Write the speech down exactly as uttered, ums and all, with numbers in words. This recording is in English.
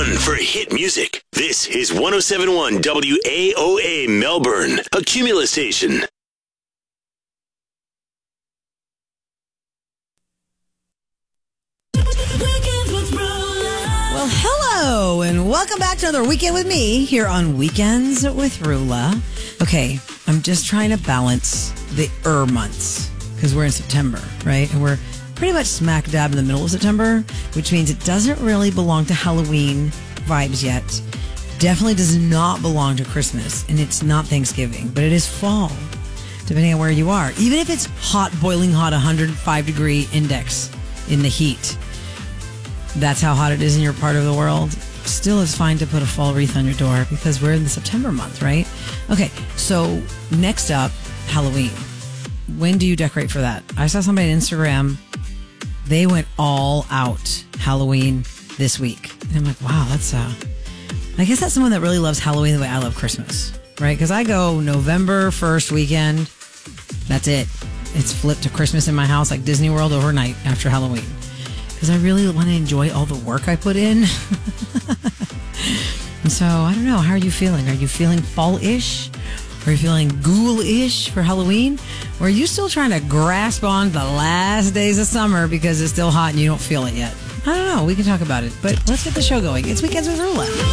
one for hit music. This is one oh seven point one W A O A Melbourne, a Cumulus station. Well, hello, and welcome back to another Weekend with me here on Weekends with Rula. Okay, I'm just trying to balance the er months because we're in September, right? And we're pretty much smack dab in the middle of September, which means it doesn't really belong to Halloween vibes yet. Definitely does not belong to Christmas, and it's not Thanksgiving, but it is fall, depending on where you are. Even if it's hot, boiling hot, one hundred five degree index in the heat, that's how hot it is in your part of the world. Still, it's fine to put a fall wreath on your door because we're in the September month, right? Okay, so next up, Halloween. When do you decorate for that? I saw somebody on Instagram. They went all out Halloween this week. And I'm like, wow, that's, uh, I guess that's someone that really loves Halloween the way I love Christmas, right? Because I go November first weekend. That's it. It's flipped to Christmas in my house like Disney World overnight after Halloween. Because I really want to enjoy all the work I put in. And so, I don't know. How are you feeling? Are you feeling fall-ish? Are you feeling ghoul-ish for Halloween? Or are you still trying to grasp on the last days of summer because it's still hot and you don't feel it yet? I don't know. We can talk about it. But let's get the show going. It's Weekends with Rula.